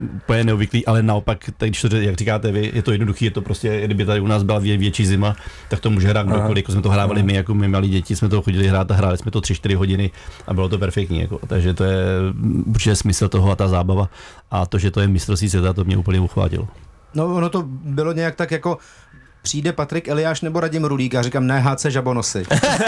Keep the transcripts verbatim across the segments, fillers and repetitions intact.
úplně neobvyklý, ale naopak, tak, když to, jak říkáte vy, je to jednoduchý, je to prostě, kdyby tady u nás byla vě, větší zima, tak to může hrát kdokoliv, jako jsme to hrávali Aha. my, jako my malí děti, jsme to chodili hrát a hráli jsme to tři čtyři hodiny a bylo to perfektní, jako, takže to je určitě smysl toho a ta zábava a to, že to je mistrovství světa, to mě úplně uchvátilo. No ono to bylo nějak tak jako přijde Patrik Eliáš nebo Radim Rulík a říkám ne H C Žabonosy.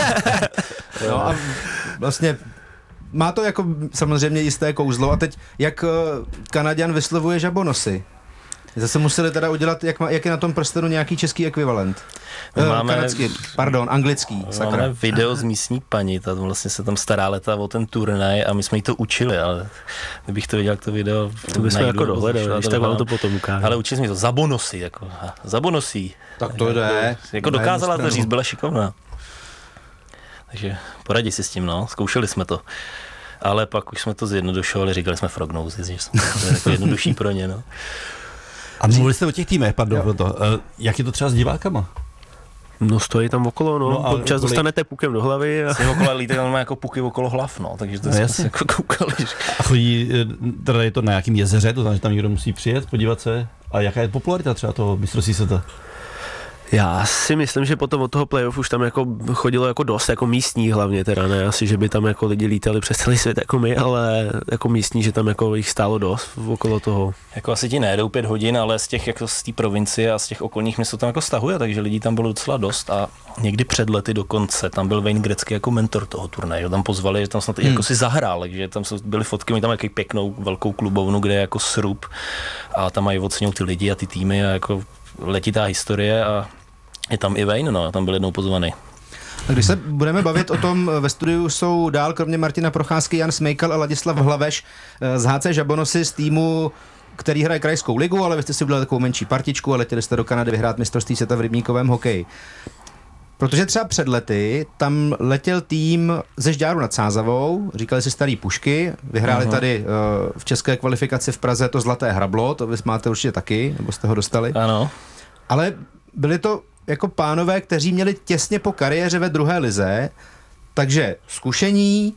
No a vlastně má to jako samozřejmě jisté kouzlo a teď jak Kanaďan vyslovuje Žabonosy? Zase museli teda udělat, jak, má, jak je na tom prstenu nějaký český ekvivalent. Máme, Kanadský, pardon, anglický. Sakra. Máme video z místní paní, ta vlastně se tam stará leta o ten turnaj a my jsme jí to učili, ale kdybych to viděl, jak to video to bychom jako dohledali, když tak vám to potom ukážu. Ale učili jsme to Zabonosy, jako Zabonosí. Tak to jde. Jako dokázala to říct, byla šikovná. Takže poradí si s tím, no, zkoušeli jsme to. Ale pak už jsme to zjednodušovali, říkali jsme Frognózy, že to je jako jednodušší pro ně, no. A mluvili jste o těch týmech, pardon, to. Jak je to třeba s divákama? No stojí tam okolo, no, no občas kolik... dostanete pukem do hlavy. A... Si okolo lítají, tam má jako puky okolo hlav, no, takže to no, jsme si jako koukali. A chodí, teda je to na nějakém jezeře, to znamená, že tam někdo musí přijet, podívat se. A jaká je popularita třeba toho mistrovství světa? Já si myslím, že potom od toho playoff už tam jako chodilo jako dost, jako místní hlavně teda, ne asi, že by tam jako lidi lítali přes celý svět jako my, ale jako místní, že tam jako jich stálo dost okolo toho. Jako asi ti nejedou pět hodin, ale z těch jako z té provincie a z těch okolních měst tam jako stahuje, takže lidí tam bylo docela dost a někdy před lety dokonce tam byl Wayne Gretzky jako mentor toho turnaje, tam pozvali, že tam snad hmm. jako si zahrál, takže tam byly fotky, mají tam jaký pěknou velkou klubovnu, kde je jako srub a tam mají oceňují ty lidi a ty týmy a jako letitá historie a je tam i Wayne, no, tam byl jednou pozvaný. A když se budeme bavit o tom, ve studiu jsou dál kromě Martina Procházky Jan Smejkal a Ladislav Hlaveš z H C Žabonosy z týmu, který hraje krajskou ligu, ale vy jste si udělali takovou menší partičku a letěli jste do Kanady vyhrát mistrovství světa v rybníkovém hokeji. Protože třeba před lety tam letěl tým ze Žďáru nad Sázavou, říkali si Starý Pušky, vyhráli uh-huh. tady uh, v české kvalifikaci v Praze to Zlaté hrablo, to vy máte určitě taky, nebo jste ho dostali. Ano. Ale byli to jako pánové, kteří měli těsně po kariéře ve druhé lize, takže zkušení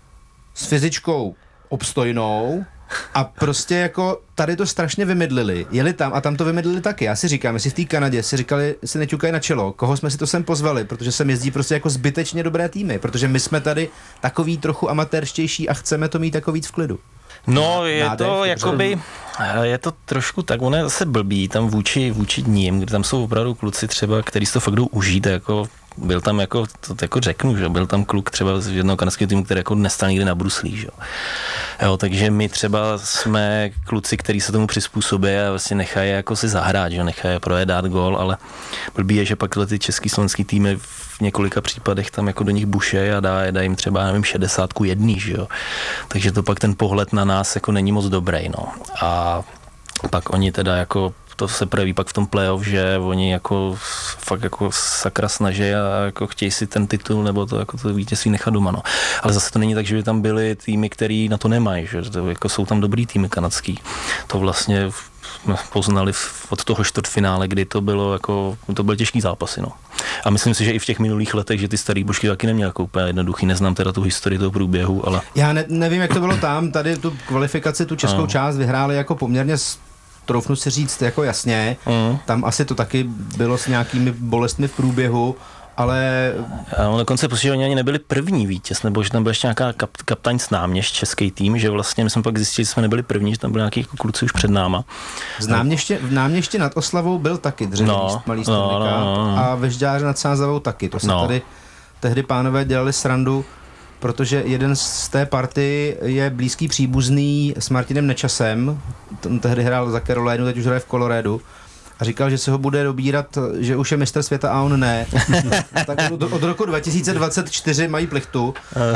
s fyzičkou obstojnou a prostě jako tady to strašně vymydlili. Jeli tam a tam to vymydlili taky. Já si říkám, jestli v té Kanadě si říkali, si neťukají na čelo, koho jsme si to sem pozvali, protože sem jezdí prostě jako zbytečně dobré týmy, protože my jsme tady takový trochu amatérštější a chceme to mít jako víc v klidu. No, je nádech, to jakoby, je to trošku tak, ono je zase blbý tam vůči, vůči ním, kde tam jsou opravdu kluci třeba, který si to fakt jdou užít, jako byl tam jako, to jako řeknu, že byl tam kluk třeba z jednoho kanadského týmu, který jako nestal nikdy na bruslí, že jo, takže my třeba jsme kluci, kteří se tomu přizpůsobí a vlastně nechají jako si zahrát, že nechají projet dát gól, ale blbý je, že pak ty český slovenský týmy v několika případech tam jako do nich bušej a dá, dá jim třeba, nevím, šedesátku jedný, že jo, takže to pak ten pohled na nás jako není moc dobrý, no, a pak oni teda jako to se projeví pak v tom playoff, že oni jako fakt jako sakra snaží a jako chtějí si ten titul nebo to jako to vítězství nechat doma, no. Ale zase to není tak, že by tam byly týmy, který na to nemají, že to jako jsou tam dobrý týmy kanadský. To vlastně jsme poznali od toho čtvrtfinále, kdy to bylo jako, to byly těžký zápasy, no. A myslím si, že i v těch minulých letech, že ty starý Bušky taky neměl jako úplně jednoduchý, neznám teda tu historii toho průběhu, ale... Já ne, nevím, jak to bylo tam, tady tu kvalifikaci, tu českou no. část vyhráli jako poměrně troufnu si říct jako jasně, mm. tam asi to taky bylo s nějakými bolestmi v průběhu, ale... A on dokonce prostě oni ani nebyli první vítěz, nebo že tam byl ještě nějaká kap, kaptaň s náměšť, český tým, že vlastně my jsme pak zjistili, že jsme nebyli první, že tam byli nějaký kluci už před náma. Z náměště, v náměště nad Oslavou byl taky dřevěný no, malý no, stavníka no, no, no. a ve Žďáře nad Sázavou taky. To se no. tady tehdy pánové dělali srandu, protože jeden z té party je blízký příbuzný s Martinem Nečasem, on tehdy hrál za Carolinu, teď už hraje v Coloradu, a říkal, že se ho bude dobírat, že už je mistr světa a on ne. Tak od, od roku dva tisíce dvacet čtyři mají plichtu,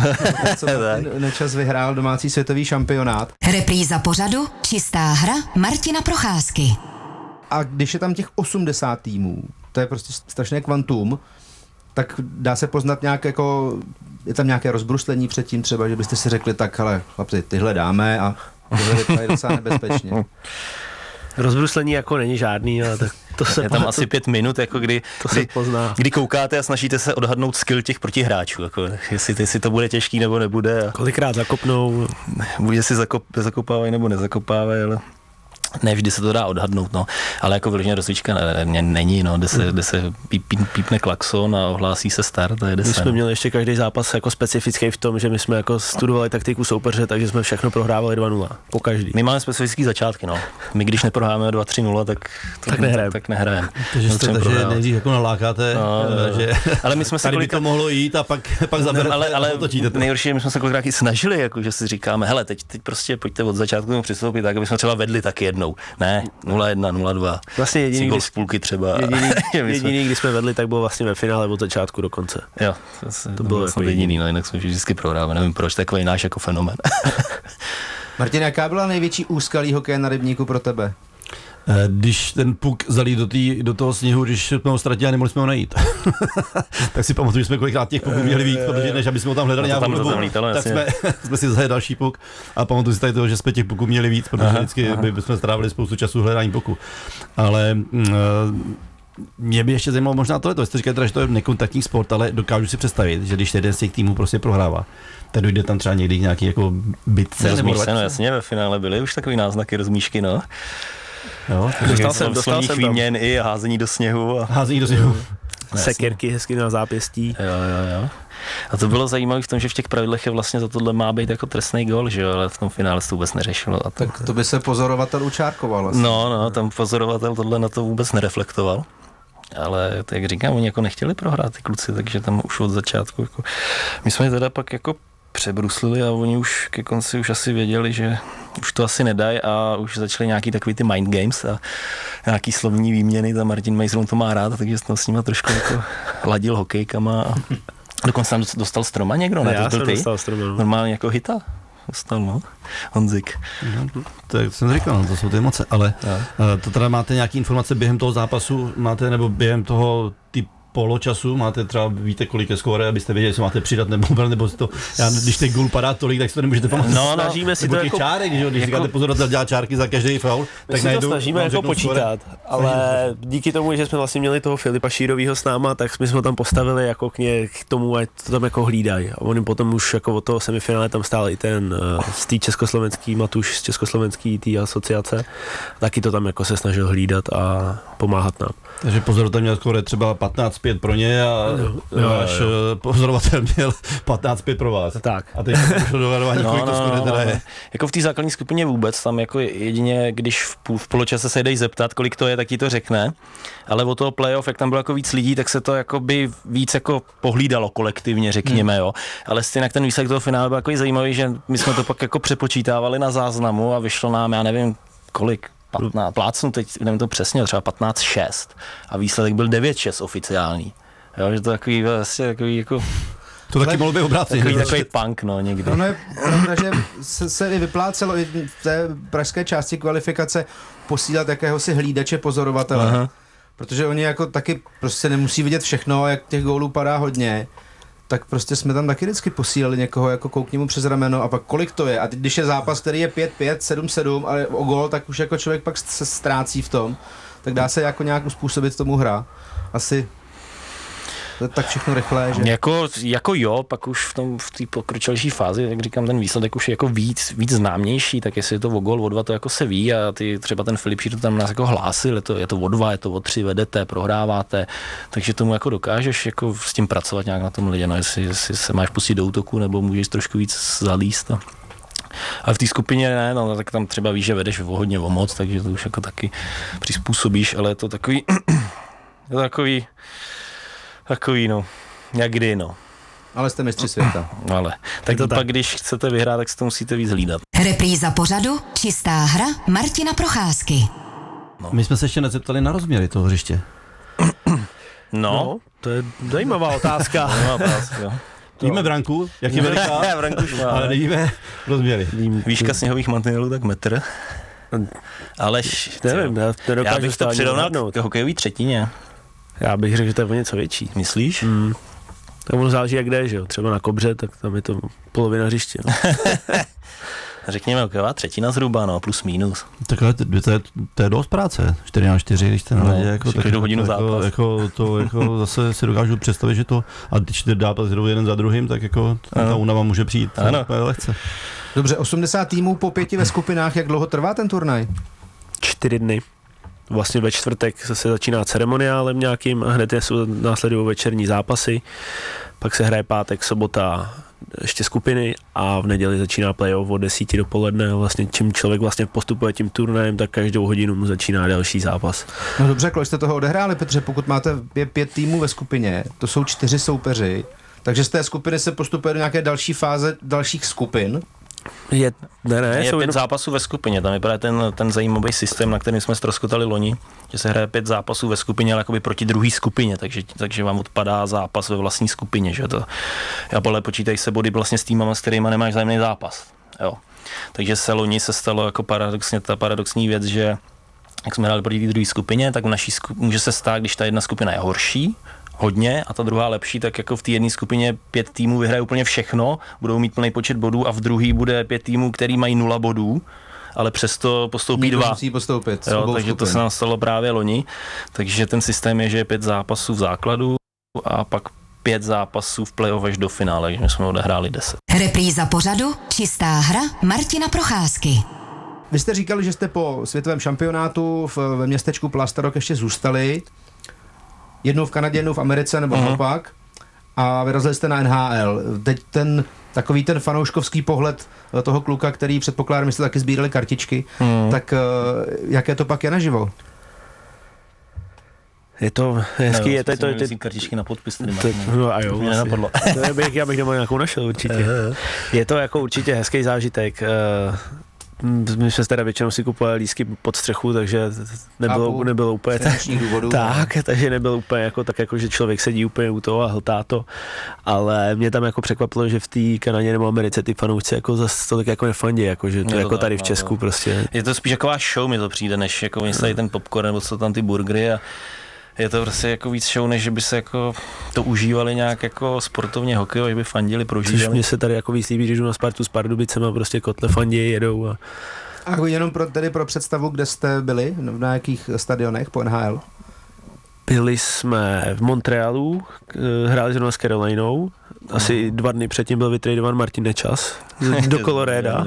co Nečas vyhrál domácí světový šampionát. Repríza pořadu Čistá hra Martina Procházky. A když je tam těch osmdesát týmů, to je prostě strašné kvantum, tak dá se poznat nějak jako, je tam nějaké rozbruslení předtím třeba, že byste si řekli, tak hele, chlapci, tyhle dáme a tyhle vypadají docela nebezpečně. Rozbruslení jako není žádný, ale tak to se... Je tam asi pět minut, jako kdy, to kdy, se pozná. Kdy koukáte a snažíte se odhadnout skill těch protihráčů, jako jestli, jestli to bude těžký nebo nebude. A kolikrát zakopnou. Bude si zakop, zakopávají nebo nezakopávají, ale Ne vždy se to dá odhadnout, no, ale jako vyloženě rozcvička ne, ne, není, no, kde se, kde se píp, píp, pípne klakson a ohlásí se start a jede My se. jsme měli ještě každý zápas jako specifický v tom, že my jsme jako studovali taktiku soupeře, takže jsme všechno prohrávali dva nula, po každý. My máme specifický začátky, no. My když neprohráme dva tři nula, tak, to, tak nehrajeme. Tak nehrajeme. Takže jste takže nejdřív jako nalákáte, no, no, že ale my jsme se tady kolika... by to mohlo jít a pak, pak zaberete ale, ale a otočíte to. Nejhorší, my jsme se kolikrát i snažili, jako, že si říkáme, hele, teď, teď prostě pojďte od začátku tomu přistoupit, tak aby jsme třeba vedli taky jednou. Ne, nula jedna, nula dva. Vlastně jediný, gol kdy, z půlky třeba. Jediný, jsme... jediný, když jsme vedli, tak bylo vlastně ve finále od začátku do konce. Jo, to, se, to, to bylo bylo jako jediný, no, jinak jsme vždycky prohráli, nevím proč, takový náš jako fenomén. Martin, jaká byla největší úskalí hokeje na rybníku pro tebe? Když ten puk zalí do, tý, do toho sněhu, když jsme ho ztratili a nemohli jsme ho najít. Tak si pamatuju, že jsme kolikrát těch puků měli víc, protože než aby jsme ho tam hledali no nějakou dobu, tak jasně. jsme, jsme si zahledali další puk a pamatuju si tady toho, že jsme těch puků měli víc, protože aha, vždycky aha. By, bychom strávili spoustu času hledání puku. Ale uh, mě by ještě zajímalo možná tohle, jste říkali, že to je nekontaktní sport, ale dokážu si představit, že když jeden z těch týmů prostě prohrává, tak dojde tam třeba někdy k nějaký jako bitce. Rozmíš se, no jasně, ve finále byly už takový náznaky rozmíšky, no. Jo, dostal jsem, dostal jsem výměn i házení do sněhu. A... Házení do sněhu. Sekirky hezky na zápěstí. Jo, jo, jo. A to bylo zajímavé v tom, že v těch pravidlech je vlastně za tohle má být jako trestný gól, že jo, ale v tom finále se to vůbec neřešilo. A to... Tak to by se pozorovatel učárkoval. Vlastně. No, no, tam pozorovatel tohle na to vůbec nereflektoval. Ale tak jak říkám, oni jako nechtěli prohrát ty kluci, takže tam už od začátku jako... My jsme je teda pak jako přebruslili a oni už ke konci už asi věděli, že už to asi nedají a už začali nějaký takový ty mind games a nějaký slovní výměny, ta Martin Mejzron to má rád, takže jsem s nima trošku jako ladil hokejkama a dokonce tam dostal stroma někdo, ne? Já to byl jsem ty? dostal stroma. Normálně jako hita dostal, no. Honzik. No, to jak jsem říkal, no, to jsou ty emoce, ale no. To teda máte nějaké informace během toho zápasu, máte nebo během toho ty poločasu, máte třeba, víte, kolik je skóre, abyste věděli, jestli máte přidat nebo nebo to, já, když ten gól padá tolik, tak si to nemůžete pamatovat. No, no, snažíme si to jako čárek, když, když jako, říkáte pozorovatel dělá čárky za každý faul, tak si to snažíme jako počítat, skóre, ale díky tomu, že jsme vlastně měli toho Filipa Šírovýho s náma, tak jsme jsme tam postavili jako k, ně, k tomu, ať to tam jako hlídají. A oni potom už jako od toho semifinále tam stál i ten uh, z té československý Matuš z československý té asociace, taky to tam jako se snažil hlídat a pomáhat nám. Takže pozorovatel měl skóre třeba patnáct pět pro ně a váš pozorovatel měl patnáct pět pro vás. Tak. A teď šlo do varování, kolik to skóre teda je. Jako v té základní skupině vůbec, tam jako jedině, když v, půl, v poločase se jdeš zeptat, kolik to je, tak ti to řekne. Ale o toho playoff, jak tam bylo jako víc lidí, tak se to jako by víc jako pohlídalo kolektivně, řekněme, jo. Ale stejně ten výsledek toho finále byl jako zajímavý, že my jsme to pak jako přepočítávali na záznamu a vyšlo nám, já nevím, kolik, patnáct, plácnu teď, nevím to přesně, třeba patnáct šest a výsledek byl devět šest oficiální. Jo, že to takový vlastně takový jako... To taky mohlo být obráceně. Takový, takový punk, no, někdy. Ono je pravda, že se, se i vyplácelo i v té pražské části kvalifikace posílat jakéhosi hlídače pozorovatele. Aha. Protože oni jako taky prostě nemusí vidět všechno, jak těch gólů padá hodně. Tak prostě jsme tam taky vždycky posílali někoho, jako koukni mu přes rameno a pak kolik to je. A teď, když je zápas, který je pět pět, sedm sedm, ale o gól, tak už jako člověk pak se ztrácí v tom. Tak dá se jako nějak uspůsobit tomu hra. Asi to je tak všechno rychlé, že? Jako, jako jo, pak už v tom v té pokročilejší fázi, jak říkám, ten výsledek už je jako víc, víc známější, tak jestli je to o gól, o dva, to jako se ví a ty, třeba ten Filip Šír to tam nás jako hlásil, je to, je to o dva, je to o tři, vedete, prohráváte, takže tomu jako dokážeš jako s tím pracovat nějak na tom lidě, no, jestli, jestli se máš pustit do útoku, nebo můžeš trošku víc zalíst. A... Ale v té skupině ne, no, tak tam třeba víš, že vedeš o hodně o moc, takže to už jako taky přizpůsobíš, ale je to takový, je to takový, takový, no, jak kdy, no. Ale jste mistři světa. Ale, tak to pak, tak. Když chcete vyhrát, tak si to musíte víc hlídat. Repríza pořadu Čistá hra Martina Procházky. No. My jsme se ještě nezeptali na rozměry toho hřiště. No, no to je zajímavá otázka. Zajímavá otázka, jo. Víme branku, jak je veliká, ale nevíme rozměry. Výška sněhových mantinelů tak metr. Ale nevím, já, já bych to přirovnal k hokejové třetině. Já bych řekl, že to je o něco větší. Myslíš? Mm. Tak ono záleží jak jde, že jo. Třeba na Kobře, tak tam je to polovina hřiště. No. Řekněme, hokejová třetina zhruba, no, plus minus. Takhle, to je, to je dost práce, čtyři na čtyři, když jste na ledě, no, jako, tak, každou hodinu jako, zápas. Jako, to jako zase si dokážu představit, že to, a když ty zápasy jdou jeden za druhým, tak jako ta únava může přijít lehce. Dobře, osmdesát týmů po pěti ve skupinách, jak dlouho trvá ten turnaj? čtyři dny. Vlastně ve čtvrtek se začíná ceremoniálem nějakým, hned jsou následují večerní zápasy, pak se hraje pátek, sobota, ještě skupiny a v neděli začíná playoff od desíti dopoledne. Vlastně čím člověk vlastně postupuje tím turnajem, tak každou hodinu mu začíná další zápas. No dobře, kolik jste toho odehráli, protože pokud máte pět, pět týmů ve skupině, to jsou čtyři soupeři, takže z té skupiny se postupuje do nějaké další fáze dalších skupin. Je, ne, ne, je jsou pět jenom... zápasů ve skupině, tam je právě ten, ten zajímavý systém, na kterým jsme ztroskotali loni, že se hraje pět zápasů ve skupině, ale jakoby proti druhé skupině, takže, takže vám odpadá zápas ve vlastní skupině, že to. A podle počítají se body vlastně s týmama, s kterýma nemáš vzájemný zápas, jo. Takže se loni se stalo jako paradoxně ta paradoxní věc, že jak jsme hráli proti té druhé skupině, tak v naší skupině může se stát, když ta jedna skupina je horší, hodně a ta druhá lepší, tak jako v té jedné skupině pět týmů vyhraje úplně všechno, budou mít plný počet bodů a v druhý bude pět týmů, který mají nula bodů, ale přesto postoupí Někdo dva. musí postoupit. Jo, takže skupin. To se nám stalo právě loni. Takže ten systém je, že je pět zápasů v základu a pak pět zápasů v playoff až do finále, takže jsme odehráli deset. Repríza pořadu Čistá hra Martina Procházky. Vy jste říkali, že jste po světovém šampionátu v, ve městečku Plastarok ještě zůstali. Jednou v Kanadě, jednou v Americe, nebo naopak. Uh-huh. A vyrazili jste na N H L. Teď ten takový ten fanouškovský pohled toho kluka, který předpokládám, že jste taky sbírali kartičky, uh-huh. tak jaké to pak je naživo? Je to hezký, no, je to... to, to kartičky na podpis, tedy to, no a jo, mě nenapadlo. Já bych, já bych doma nějakou našel určitě. Je to jako určitě hezký zážitek. My jsme teda většinou si kupovali lístky pod střechu, takže nebylo, nebylo úplně tak, důvodů, tak takže nebylo úplně jako tak, jako že člověk sedí úplně u toho a hltá to, ale mě tam jako překvapilo, že v té Kanadě nebo Americe ty fanoušci jako zase tolik jako nefandí, jako že to, to jako tak, tady v Česku no, prostě. Je to spíš taková show, mi to přijde, než jako oni tady ten popcorn nebo co tam ty burgery a je to prostě jako víc show, než by se jako to užívali nějak jako sportovně hokej, že by fandili, prožívali. Což mě se tady jako víc líbí, když jdu na Spartu s Pardubicema, prostě kotle fandí, jedou. A, a jenom pro, tedy pro představu, kde jste byli, na jakých stadionech po N H L? Byli jsme v Montrealu, hráli zrovna s Carolinou, asi dva dny předtím byl vytradovan Martin Nečas do Colorada.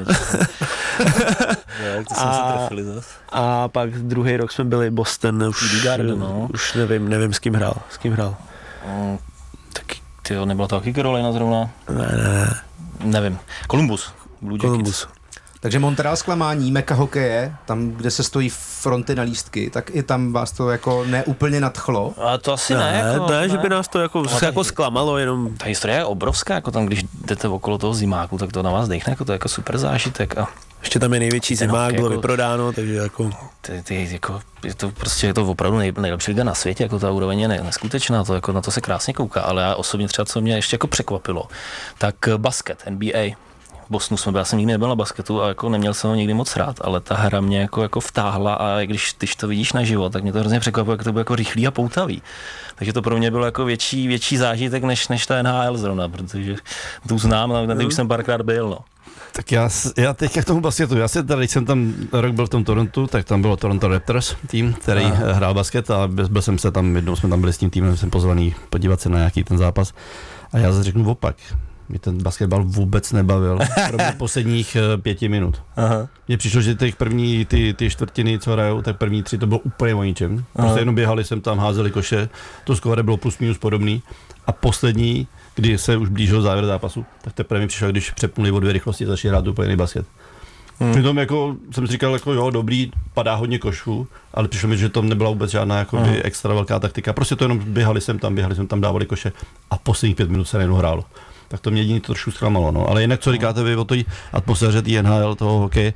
a, a pak druhý rok jsme byli Boston, už, Garden, no. už nevím, nevím s kým hrál, s kým hrál. Um, taky, tyjo, nebyla to taky Carolina zrovna? Ne, ne. Nevím, Columbus. Blue Columbus. Takže Montreal zklamání, meka hokeje, tam, kde se stojí fronty na lístky, tak i tam vás to jako neúplně nadchlo. A to asi ne, ne, jako, ne, ne, že by nás to jako, se jako zklamalo, jenom... Ta historie je obrovská, jako tam, když jdete okolo toho zimáku, tak to na vás dechne, jako to je jako super zážitek. A ještě tam je největší zimák, hokej, bylo jako, vyprodáno, takže jako... Ty, ty, jako je to prostě je to opravdu nej, nejlepší liga na světě, jako ta úroveň je neskutečná, to jako na to se krásně kouká, ale já osobně třeba, co mě ještě jako překvapilo, tak basket, N B A. V Bostonu jsme byli, já jsem nikdy nebyl na basketu a jako neměl jsem ho nikdy moc rád, ale ta hra mě jako, jako vtáhla a když, když to vidíš naživo, tak mě to hrozně překvapilo, jak to bylo jako rychlý a poutavý. Takže to pro mě bylo jako větší, větší zážitek než, než ta N H L zrovna, protože tu znám, ale tady už jsem párkrát byl, no. Tak já, já teď k tomu basketu, já se tady, když jsem tam rok byl v tom Torontu, tak tam bylo Toronto Raptors tým, který Aha. hrál basket a byl jsem se tam, jednou jsme tam byli s tím týmem, jsem pozvaný podívat se na nějaký ten zápas a já se řeknu opak. Mě ten basketbal vůbec nebavil, kromě posledních uh, pěti minut. Aha. Mně přišlo, že těch první ty, ty čtvrtiny, co hrajou, tak první tři to bylo úplně o ničem. Prostě Aha. jenom běhali jsem tam, házeli koše, to skóre bylo plus minus podobný. A poslední, kdy se už blížil závěr zápasu, tak teprve mi přišlo, když přepnuli o dvě rychlosti, začali hrát úplně jiný basket. Hmm. Přitom jako jsem si říkal, jako jo, dobrý, padá hodně košů, ale přišlo mi, že to nebyla vůbec žádná jako hmm. extra velká taktika. Prostě to jenom běhali jsem tam, běhali jsem tam, dávali koše a posledních pět minut se nejenom hrálo. Tak to mě jedině to trošku zklamalo, no. Ale jinak, co říkáte vy o té atmosféře té N H L, toho hokeje,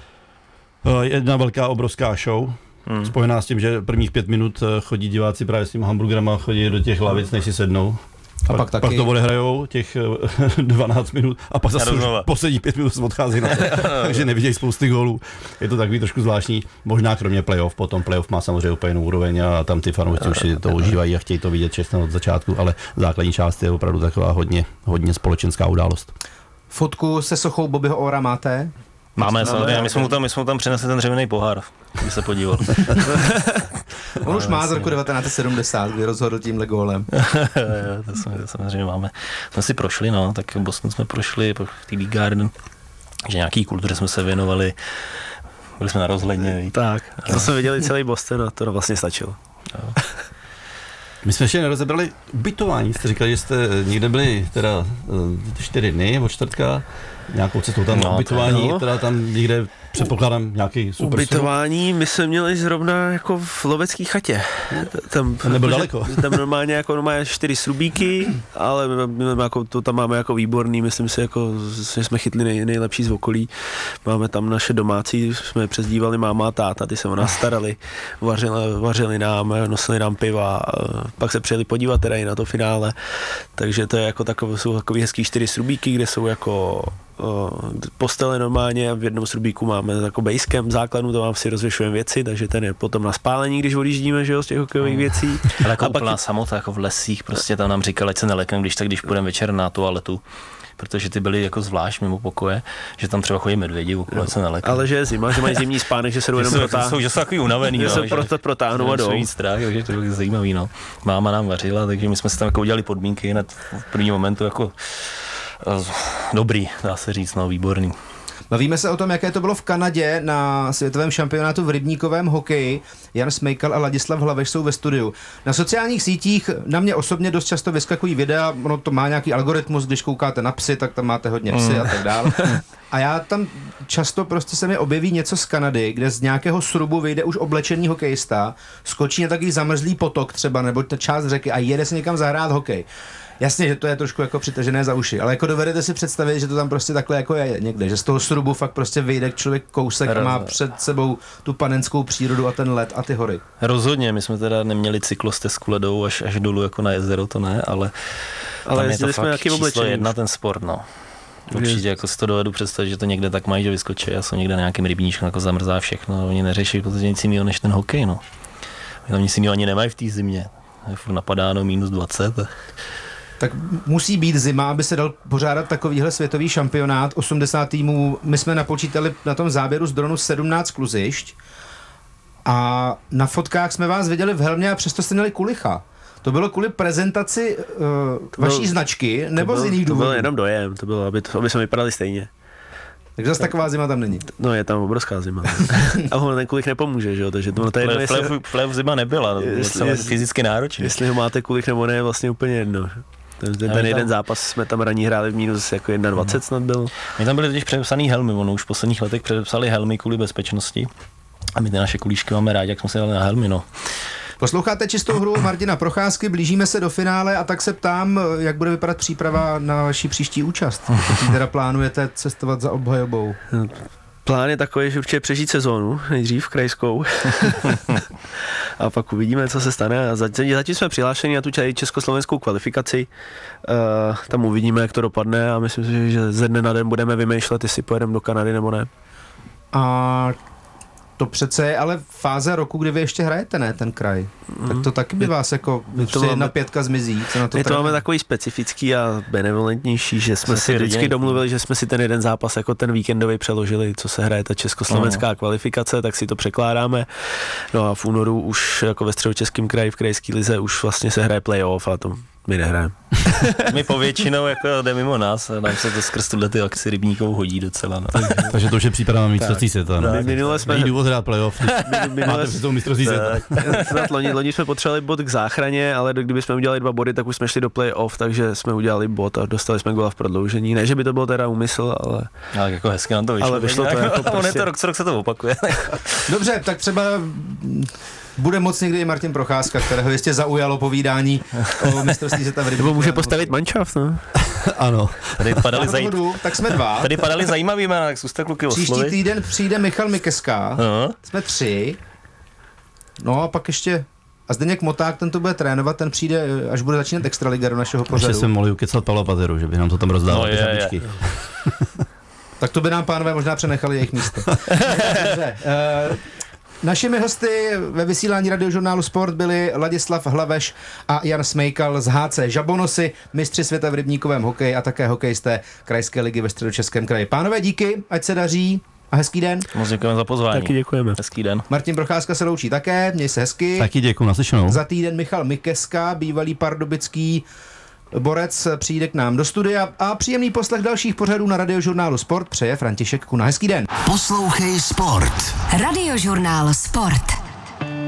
jedna velká, obrovská show, hmm. spojená s tím, že prvních pět minut chodí diváci právě s tím hamburgerama, chodí do těch lavic, než si sednou. A pak, pak, taky... pak to odehrajou těch dvanáct minut a pak zase poslední pět minut se odchází na to, takže nevidějí spousty gólů. Je to takový trošku zvláštní, možná kromě playoff, potom playoff má samozřejmě úplně jinou úroveň a tam ty fanoušci už si to užívají a chtějí to vidět čestně od začátku, ale základní část je opravdu taková hodně, hodně společenská událost. Fotku se sochou Bobbyho Orra máte? Máme, samozřejmě, my jsme mu tam, my jsme mu tam přinesli ten dřevěný pohár, když se podíval. On už má z roku devatenáct set sedmdesát, kdy rozhodl tímhle gólem. to, jsme, to samozřejmě máme. Jsme si prošli, no, tak Boston jsme prošli, v T V Garden, že nějaký kultuře jsme se věnovali. byli jsme na rozhledně. Tak, to jsme viděli celý Boston a to vlastně stačilo. Jo. My jsme ještě nerozebrali ubytování. Jste říkali, že jste někde byli teda čtyři dny od čtvrtka, nějakou cestou tam no, ubytování, no. Teda tam někde předpokládám nějaký super ubytování, my jsme měli zrovna jako v lovecké chatě. Tam, to nebyl daleko. Tam normálně jako normálně čtyři srubíky, ale my, my jako, to tam máme jako výborný, myslím si, jako, že jsme chytli nej, nejlepší z okolí. Máme tam naše domácí, jsme přezdívali máma a táta, ty se o nás starali, vařili, vařili nám, nosili nám piva, pak se přijeli podívat teda i na to finále, takže to je jako takové, jsou takový hezký čtyři srubíky, kde jsou jako postele normálně, v jednom srubíku máme jako basecamp základnu, to vám si rozvěšujeme věci, takže ten je potom na spálení, když odjíždíme, že jo, z těch hokejových věcí. Ale jako úplná pak... samota, jako v lesích, prostě tam nám říkali, ať se nelekneme, když tak, když půjdeme večer na toaletu, protože ty byly jako zvlášť mimo pokoje, že tam třeba chodí medvědi, okolo se nelekneme. Ale že je zima, že mají zimní spánek, že se jdou jenom protáhnout. Že jsou takový unavený, že no, se proto protáhnou a jdou. Že strach, takže to bylo zajímavý, no. Máma nám vařila, takže my jsme si tam jako udělali podmínky hned v první momentu jako dobrý, dá se říct, no, výborný. Bavíme se o tom, jaké to bylo v Kanadě na světovém šampionátu v rybníkovém hokeji. Jan Smejkal a Ladislav Hlaveš jsou ve studiu. Na sociálních sítích na mě osobně dost často vyskakují videa, ono to má nějaký algoritmus, když koukáte na psy, tak tam máte hodně psy mm. a tak dále. A já tam často prostě se mi objeví něco z Kanady, kde z nějakého srubu vyjde už oblečený hokejista, skočí na takový zamrzlý potok třeba, nebo ta část řeky a jede se někam zahrát hokej. Jasně, že to je trošku jako přitažené za uši, ale jako dovedete si představit, že to tam prostě takhle jako je někde, že z toho srubu fakt prostě vyjde člověk kousek a má před sebou tu panenskou přírodu a ten led a ty hory. Rozhodně, my jsme teda neměli cyklostezku ledou až, až dolů jako na jezero, to ne, ale, ale tam je to fakt číslo jedna ten sport, no. Určitě jako si to dovedu představit, že to někde tak mají, že vyskočí a jsou někde na nějakým rybníčku, jako zamrzá všechno, a oni neřeší protože nic jiného než ten hokej, no. Tam nic jiného ani nemají v té zimě, je furt napadáno minus dvacet. Tak musí být zima, aby se dal pořádat takovýhle světový šampionát. osmdesát týmů, my jsme napočítali na tom záběru z dronu sedmnáct kluzišť a na fotkách jsme vás viděli v helmě a přesto jste měli kulicha. To bylo kvůli prezentaci uh, vaší byl, značky, nebo byl, z jiných důvodů? To byl jenom dojem, to bylo, aby, to, aby jsme vypadali stejně. Takže zase taková zima tam není. No je tam obrovská zima. A ho ten kulich nepomůže, že jo? Takže to, to je jedno, jestli... Flev zima nebyla, jestli, jestli, fyzicky náročně. Jestli ho máte kulich nebo ne, je vlastně úplně jedno. Ten, ten, ten jeden zápas jsme tam raní hráli v mínus jako dvacet jedna snad byl. My tam byli totiž předepsaný helmy, ono už v posledních letech předepsali helmy kvůli bezpečnosti. A my ty naše kulíšky máme rádi, jak jsme si dali na helmy, no. Posloucháte Čistou hru Martina Procházky, blížíme se do finále a tak se ptám, jak bude vypadat příprava na vaši příští účast. Pokud teda plánujete cestovat za obhajobou? Plán je takový, že určitě přežít sezónu, nejdřív krajskou. A pak uvidíme, co se stane. A zatím, zatím jsme přihlášeni na tu československou kvalifikaci. Uh, tam uvidíme, jak to dopadne a myslím si, že ze dne na den budeme vymýšlet, jestli pojedeme do Kanady nebo ne. A to přece je ale fáze roku, kdy vy ještě hrajete, ne, ten kraj. Mm. Tak to taky by vás jako, to jedna pětka zmizí. Co na to my to máme takový specifický a benevolentnější, že jsme si vždycky domluvili, že jsme si ten jeden zápas jako ten víkendový přeložili, co se hraje ta československá no. kvalifikace, tak si to překládáme. No a v únoru už jako ve Středočeském kraji, v krajské lize už vlastně se hraje playoff a to my nehrajeme. My povětšinou jako jde mimo nás a nám se to skrz tuhle ty akci rybníkou hodí docela. No. Takže to už je příprava na mistrovství světa. No. Minule jsme... Není důvod hrát playoff. Máte při tom mistrovství světa. loni, loni jsme potřebovali bod k záchraně, ale kdyby jsme udělali dva body, tak už jsme šli do playoff, takže jsme udělali bod a dostali jsme góla v prodloužení. Ne, že by to byl teda úmysl, ale... Ale jako hezky nám to vyšlo. Ale vyšlo to jako prostě... On je to rok co rok se to opakuje. Dobře, tak třeba bude moc někdy i Martin Procházka, kterého jistě zaujalo povídání o mistrovství světa v rybníku. Nebo může postavit manšaft, no? Ano. Tady padaly, zaj... tak jsme dva. Tady padaly zajímavý jména, tak zkuste kluky oslovit. Příští týden přijde Michal Mikeska, no. Jsme tři. No a pak ještě... A Zdeněk Moták, ten to bude trénovat, ten přijde, až bude začínat extraliga do našeho pořadu. Ještě jsme mohli ukecat Pavla Pateru, že by nám to tam rozdával, no, ty žabičky. Tak to by nám pánové možná přenechali jejich místo. Dobře. Uh, Našimi hosty ve vysílání radiožurnálu Sport byli Ladislav Hlaveš a Jan Smejkal z H C Žabonosy, mistři světa v rybníkovém hokeji a také hokejisté krajské ligy ve Středočeském kraji. Pánové, díky, ať se daří a hezký den. Moc děkujeme za pozvání. Taky děkujeme. Hezký den. Martin Procházka se loučí také, měj se hezky. Taky děkuji, naslyšenou. Za týden Michal Mikeska, bývalý pardubický Borec přijde k nám do studia a příjemný poslech dalších pořadů na Radiožurnálu Sport přeje František Kuna. Hezký den. Poslouchej Sport. Radiožurnál Sport.